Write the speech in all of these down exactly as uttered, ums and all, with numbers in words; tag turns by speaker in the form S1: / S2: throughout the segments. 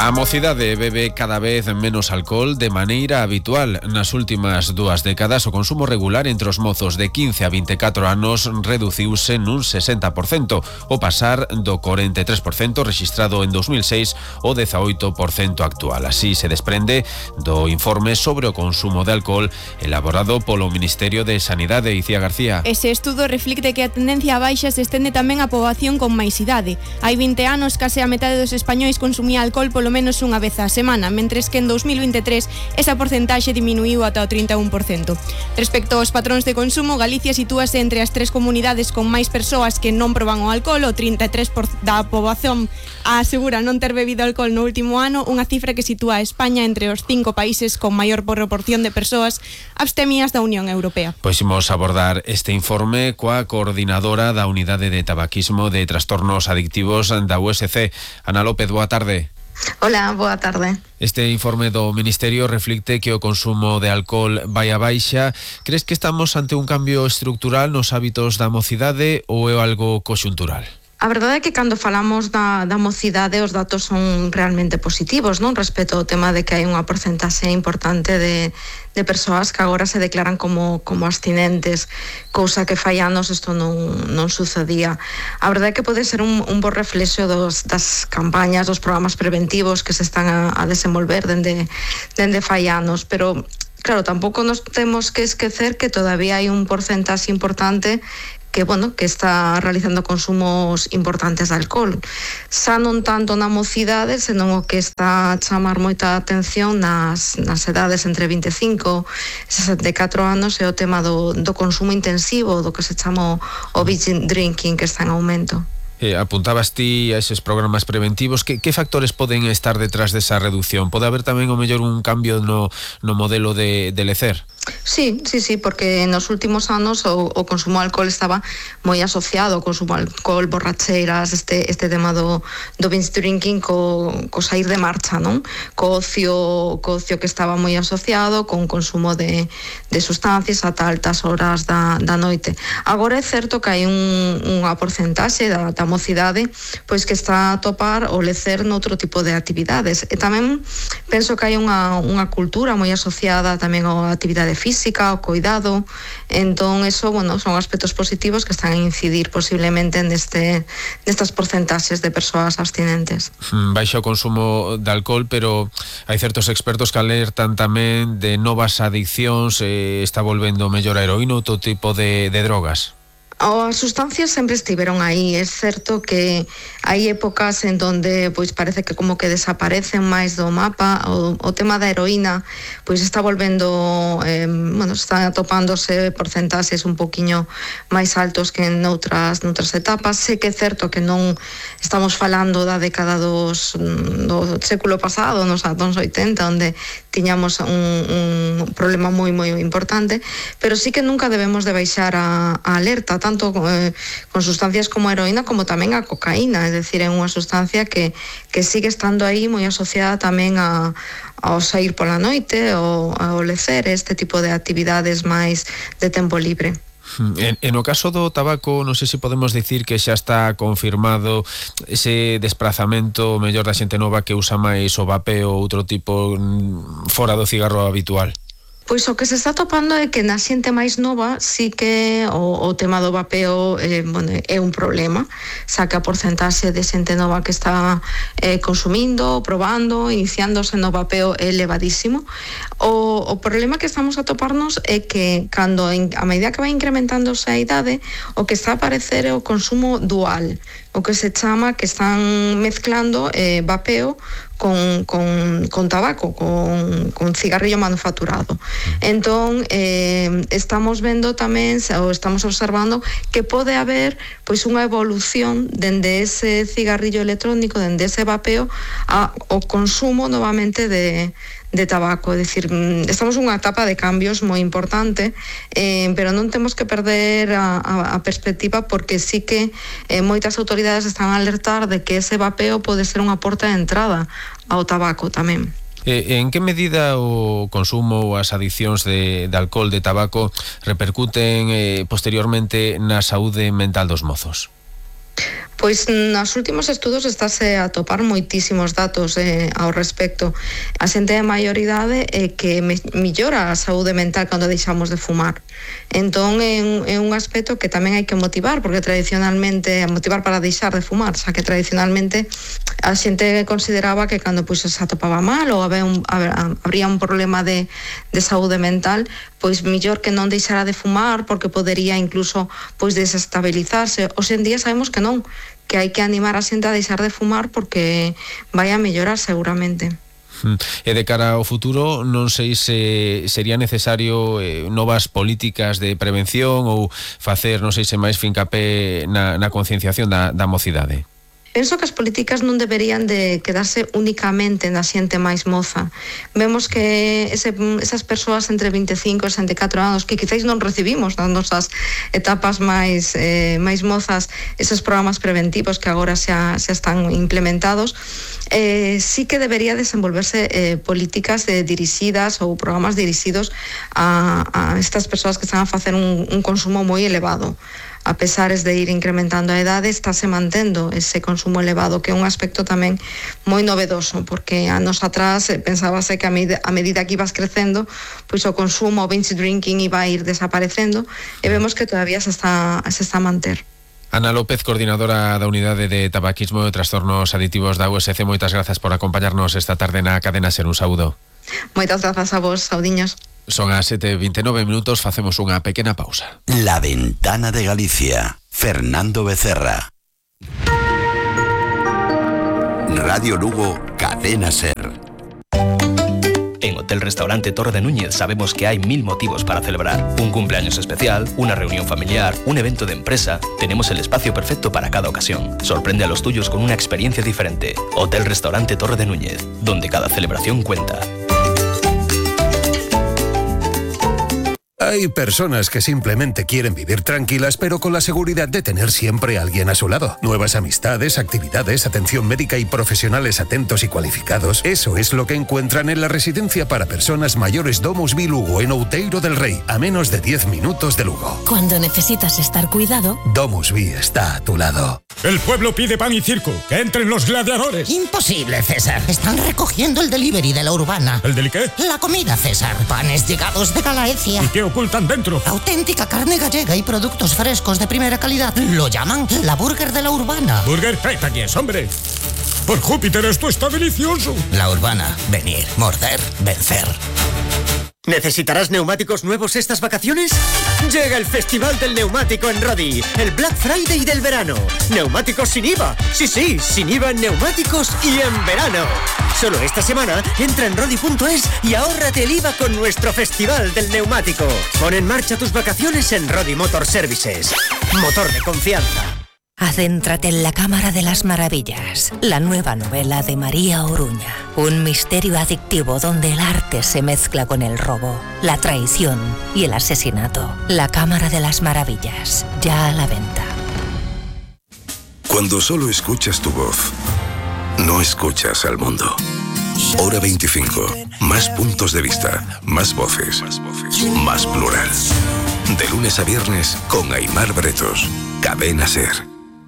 S1: A mocidade bebe cada vez menos alcohol de maneira habitual. Nas últimas dúas décadas o consumo regular entre os mozos de quince a vinte e catro anos reduciuse nun sesenta por cento, o pasar do corenta e tres por cento rexistrado en dos mil seis ao dezaoito por cento actual. Así se desprende do informe sobre o consumo de alcohol elaborado polo Ministerio de Sanidade. Icía García.
S2: Ese estudo reflicte que a tendencia a baixa se estende tamén á poboación con máis idade. Hai vinte anos, case a metade dos españois consumía alcohol polo menos unha vez á semana, mentres que en dos mil vinte e tres esa porcentaxe diminuiu ata o trinta e un por cento. Respecto aos patróns de consumo, Galicia sitúase entre as tres comunidades con máis persoas que non proban o alcohol. O trinta e tres por cento da poboación asegura non ter bebido alcohol no último ano, unha cifra que sitúa a España entre os cinco países con maior proporción de persoas abstemias da Unión Europea.
S1: Pois imos abordar este informe coa coordinadora da Unidade de Tabaquismo de Trastornos Adictivos da U S C, Ana López. Boa tarde.
S3: Hola, boa tarde.
S1: Este informe do Ministerio reflicte que o consumo de alcohol vai a baixa. Crees que estamos ante un cambio estructural nos hábitos da mocidade ou é algo conxuntural?
S3: A verdade é que cando falamos da, da mocidade os datos son realmente positivos, non? Respecto ao tema de que hai unha porcentaxe importante de, de persoas que agora se declaran como, como abstinentes, cousa que fai anos isto non, non sucedía. A verdade é que pode ser un, un bo reflexo dos, das campañas, dos programas preventivos que se están a, a desenvolver dende, dende fai anos, pero claro, tampouco nos temos que esquecer que todavía hai un porcentaxe importante que, bueno, que está realizando consumos importantes de alcohol. Xa non tanto na mocidade, senón o que está a chamar moita atención nas, nas edades entre vinte e cinco e sesenta e catro anos é o tema do, do consumo intensivo, do que se chama o binge drinking, que está en aumento.
S1: Eh, apuntabas ti a eses programas preventivos. Que, que factores poden estar detrás desa reducción? Pode haber tamén o mellor un cambio no, no modelo de, de lecer?
S3: Sí, sí, sí, porque nos últimos anos o, o consumo de alcohol estaba moi asociado ao consumo de alcohol, borracheiras, este, este tema do, do binge drinking co, co sair de marcha, non? Co ocio, co ocio que estaba moi asociado con consumo de, de sustancias ata altas horas da, da noite. Agora é certo que hai un, unha porcentaxe da, da mocidade pois que está a topar o lecer noutro tipo de actividades. E tamén penso que hai unha, unha cultura moi asociada tamén á actividade física, o cuidado. Entón, eso, bueno, son aspectos positivos que están a incidir posiblemente neste, nestas porcentaxes de persoas abstinentes.
S1: Baixo o consumo de alcohol, pero hai certos expertos que alertan tamén de novas adiccións, eh, está volvendo mellor a heroína ou outro tipo de, de drogas.
S3: As sustancias sempre estiveron aí. É certo que hai épocas en donde pois parece que como que desaparecen máis do mapa. O, o tema da heroína pois está volvendo, eh, bueno, está atopándose porcentaxes un poquiño máis altos que en outras, noutras etapas. Sei que é certo que non estamos falando da década dos, do século pasado, nos anos oitenta, onde tiñamos un, un problema moi moi importante, pero sí que nunca debemos de baixar a, a alerta, tanto eh, con sustancias como a heroína como tamén a cocaína. É dicir, é unha sustancia que, que sigue estando aí moi asociada tamén a, ao sair pola noite, ao, ao lecer, este tipo de actividades máis de tempo libre.
S1: En, en o caso do tabaco, non sei se podemos dicir que xa está confirmado ese desplazamento mellor da xente nova que usa máis o vape ou outro tipo fora do cigarro habitual.
S3: Pois o que se está topando é que na xente máis nova sí que o, o tema do vapeo eh, bueno, é un problema, xa que a porcentaxe de xente nova que está eh, consumindo, probando, iniciándose no vapeo é elevadísimo. O, o problema que estamos a toparnos é que cando a medida que vai incrementándose a idade, o que está a aparecer é o consumo dual, o que se chama que están mezclando eh, vapeo con, con, con tabaco, con, con cigarrillo manufacturado. Entón, eh, estamos vendo tamén, ou estamos observando, que pode haber pois unha evolución dende ese cigarrillo electrónico, dende ese vapeo, a, o consumo novamente de, de tabaco. É dicir, estamos nunha etapa de cambios moi importante, eh, pero non temos que perder a, a, a perspectiva, porque sí que eh, moitas autoridades están a alertar de que ese vapeo pode ser unha porta de entrada ao tabaco tamén.
S1: En que medida o consumo ou as adiccións de, de alcohol, de tabaco, repercuten eh, posteriormente na saúde mental dos mozos?
S3: Pois nos últimos estudos estáse a topar moitísimos datos eh, ao respecto. A xente de maioridade é eh, que me, millora a saúde mental cando deixamos de fumar. Entón é un, é un aspecto que tamén hai que motivar, porque tradicionalmente, motivar para deixar de fumar, xa que tradicionalmente a xente consideraba que cando pois, se atopaba mal ou había un, habría un problema de, de saúde mental, pois millor que non deixara de fumar porque podería incluso pois desestabilizarse. Hoxe en día sabemos que non, que hai que animar a xente a deixar de fumar porque vai a mellorar seguramente.
S1: E de cara ao futuro, non sei se sería necesario eh, novas políticas de prevención ou facer, non sei se máis fincapé na, na concienciación da, da mocidade.
S3: Penso que as políticas non deberían de quedarse únicamente na xente máis moza. Vemos que ese, esas persoas entre vinte e cinco e sesenta e catro anos que quizáis non recibimos nas nosas etapas máis, eh, máis mozas esos programas preventivos que agora xa, xa están implementados, eh, sí que debería desenvolverse eh, políticas eh, dirixidas ou programas dirixidos a, a estas persoas que están a facer un, un consumo moi elevado. A pesares de ir incrementando a edade, estáse mantendo ese consumo elevado, que é un aspecto tamén moi novedoso, porque anos atrás pensábase que a medida, a medida que ibas crecendo, pois o consumo, o binge drinking iba a ir desaparecendo, e vemos que todavía se está, se está a manter.
S1: Ana López, coordinadora da Unidade de Tabaquismo e Trastornos Aditivos da U S C, moitas grazas por acompañarnos esta tarde na Cadena Ser. Un saúdo.
S3: Moitas grazas a vos, saudiños.
S1: Son as sete e veintinueve minutos, facemos unha pequena pausa.
S4: La Ventana de Galicia, Fernando Becerra. Radio Lugo, Cadena Ser.
S5: En Hotel Restaurante Torre de Núñez sabemos que hay mil motivos para celebrar. Un cumpleaños especial, una reunión familiar, un evento de empresa. Tenemos el espacio perfecto para cada ocasión. Sorprende a los tuyos con una experiencia diferente. Hotel Restaurante Torre de Núñez, donde cada celebración cuenta.
S6: Hay personas que simplemente quieren vivir tranquilas, pero con la seguridad de tener siempre a alguien a su lado. Nuevas amistades, actividades, atención médica y profesionales atentos y cualificados. Eso es lo que encuentran en la residencia para personas mayores Domusvi Lugo, en Outeiro del Rey, a menos de diez minutos de Lugo.
S7: Cuando necesitas estar cuidado,
S6: Domusvi está a tu lado.
S8: El pueblo pide pan y circo. ¡Que entren los gladiadores!
S9: Imposible, César. Están recogiendo el delivery de la urbana.
S8: ¿El deli qué?
S9: La comida, César. Panes llegados de Galaecia.
S8: ¿Y qué ocultan dentro?
S9: Auténtica carne gallega y productos frescos de primera calidad. Lo llaman la burger de la urbana.
S8: ¿Burger? ¡Trae aquí es, hombre! ¡Por Júpiter, esto está delicioso!
S9: La urbana. Venir, morder, vencer.
S10: ¿Necesitarás neumáticos nuevos estas vacaciones? Llega el Festival del Neumático en Rodi, el Black Friday del verano. Neumáticos sin I V A. Sí, sí, sin I V A en neumáticos y en verano. Solo esta semana entra en rodi punto es y ahórrate el I V A con nuestro Festival del Neumático. Pon en marcha tus vacaciones en Rodi Motor Services. Motor de confianza.
S7: Adéntrate en la Cámara de las Maravillas, la nueva novela de María Oruña. Un misterio adictivo donde el arte se mezcla con el robo, la traición y el asesinato. La Cámara de las Maravillas, ya a la venta.
S11: Cuando solo escuchas tu voz, no escuchas al mundo. Hora veinticinco. Más puntos de vista, más voces, más plural. De lunes a viernes con Aimar Bretos. Cadena Ser.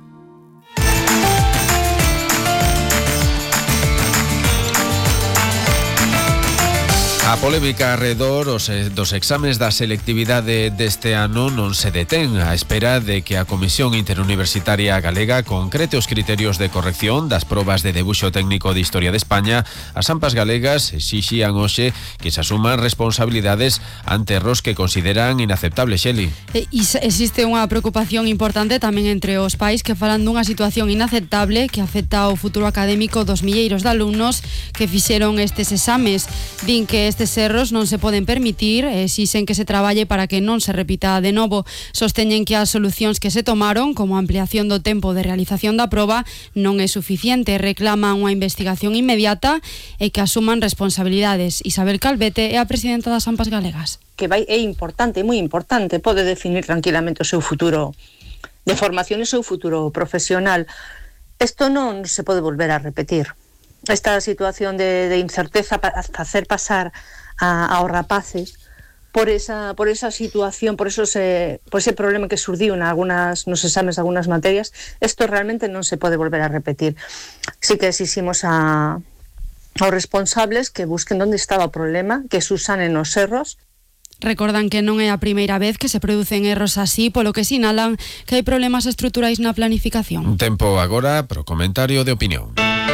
S1: A polémica arredor os, dos exames da selectividade deste ano non se detén á espera de que a Comisión Interuniversitaria Galega concrete os criterios de corrección das probas de debuxo técnico de Historia de España. As AMPAs galegas exixían hoxe que se asuman responsabilidades ante erros que consideran inaceptables, Xeli.
S12: E existe unha preocupación importante tamén entre os pais que falan dunha situación inaceptable que afecta ao futuro académico dos milleiros de alumnos que fixeron estes exames. Din que estes erros non se poden permitir e exixen que se traballe para que non se repita de novo. Sosteñen que as solucións que se tomaron, como a ampliación do tempo de realización da proba, non é suficiente. Reclaman unha investigación inmediata e que asuman responsabilidades. Isabel Calvete é a presidenta das AMPAs galegas.
S13: Que vai, é importante, moi importante, pode definir tranquilamente o seu futuro de formación e o seu futuro profesional. Isto non se pode volver a repetir. Esta situación de, de incerteza para hacer pasar a, aos rapaces por esa por esa situación, por esos eh, por ese problema que surdiu en algunas nos exames de algunas materias, isto realmente non se pode volver a repetir. Sí que exiximos a aos responsables que busquen onde estaba o problema, que susanen os erros.
S12: Recordan que non é a primeira vez que se producen erros así, polo que sinalan que hai problemas estruturais na planificación.
S1: Un tempo agora pro comentario de opinión.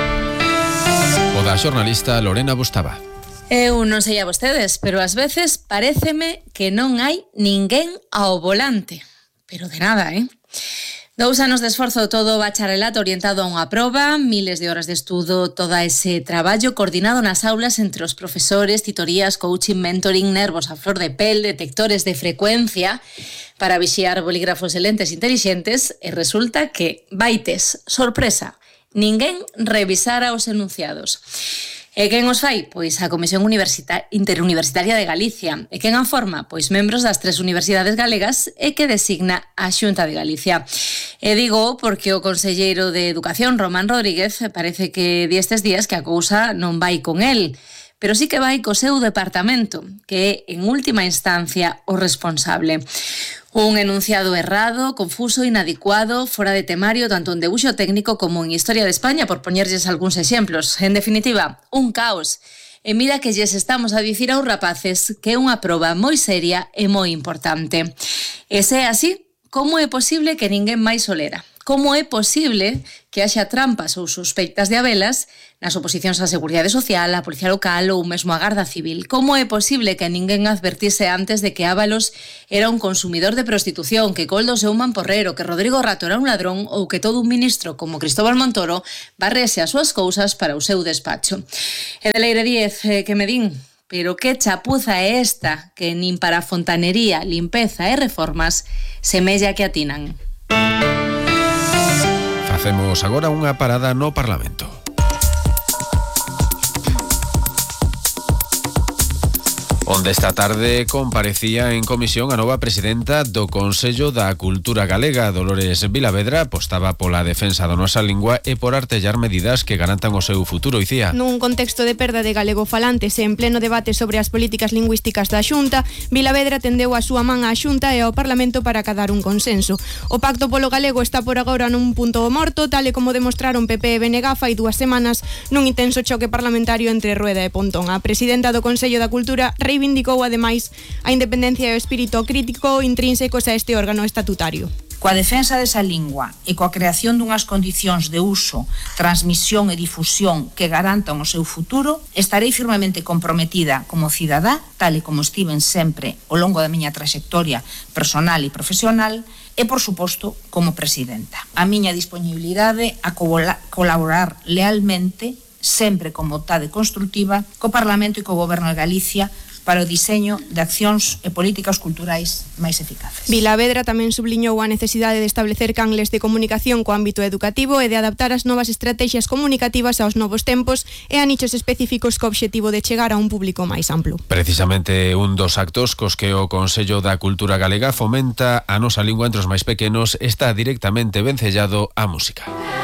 S1: O da xornalista Lorena Bustaba.
S14: Eu non sei a vostedes, pero ás veces paréceme que non hai ninguén ao volante. Pero de nada, eh? Dous anos de esforzo, todo o bacharelato orientado a unha proba, miles de horas de estudo, todo ese traballo coordinado nas aulas entre os profesores, titorías, coaching, mentoring, nervos a flor de pel, detectores de frecuencia para vixiar bolígrafos e lentes intelixentes, e resulta que, vaites, sorpresa, ninguén revisara os enunciados. E quen os fai? Pois a Comisión Universita- Interuniversitaria de Galicia. E quen a forma? Pois membros das tres universidades galegas e que designa a Xunta de Galicia. E digo porque o conselleiro de Educación, Román Rodríguez, parece que di estes días que a cousa non vai con el, pero sí que vai co seu departamento, que é, en última instancia, o responsable. Un enunciado errado, confuso, inadecuado, fora de temario, tanto en debuxo técnico como en Historia de España, por poñerlles algúns exemplos. En definitiva, un caos. E mira que lles estamos a dicir aos rapaces que é unha proba moi seria e moi importante. E se é así, como é posible que ninguén máis o lera? Como é posible que haxa trampas ou sospeitas de habelas nas oposicións á Seguridade Social, á Policía Local ou mesmo á Garda Civil? Como é posible que ninguén advertise antes de que Ábalos era un consumidor de prostitución, que Coldo seu mamporrero, que Rodrigo Rato era un ladrón ou que todo un ministro como Cristóbal Montoro barrese as súas cousas para o seu despacho? E de Leire Díez, eh, que me din, pero que chapuza é esta que nin para fontanería, limpeza e reformas semella que atinan?
S1: Facemos agora unha parada no Parlamento. Onde esta tarde comparecía en comisión a nova presidenta do Consello da Cultura Galega, Dolores Vilavedra, apostaba pola defensa da nosa lingua e por artellar medidas que garantan o seu futuro, Icía.
S2: Nun contexto de perda de galegofalantes e en pleno debate sobre as políticas lingüísticas da Xunta, Vilavedra tendeu a súa man á Xunta e ao Parlamento para acadar un consenso. O pacto polo galego está por agora nun punto morto, tal e como demostraron P P e B N G fai dúas semanas nun intenso choque parlamentario entre Rueda e Pontón. A presidenta do Consello da Cultura reivindicou ademais a independencia e o espírito crítico intrínsecos a este órgano estatutario.
S15: Coa defensa desa lingua e coa creación dunhas condicións de uso, transmisión e difusión que garantan o seu futuro, estarei firmemente comprometida como cidadá, tal e como estiven sempre ao longo da miña traxectoria personal e profesional, e, por suposto, como presidenta. A miña disponibilidade a colaborar lealmente, sempre con vontade constructiva, co Parlamento e co Goberno de Galicia para o diseño de accións e políticas culturais máis eficaces.
S2: Vilavedra tamén subliñou a necesidade de establecer canles de comunicación co ámbito educativo e de adaptar as novas estrategias comunicativas aos novos tempos e a nichos específicos co obxectivo de chegar a un público máis amplo.
S1: Precisamente un dos actos cos que o Consello da Cultura Galega fomenta a nosa lingua entre os máis pequenos está directamente vencellado á música.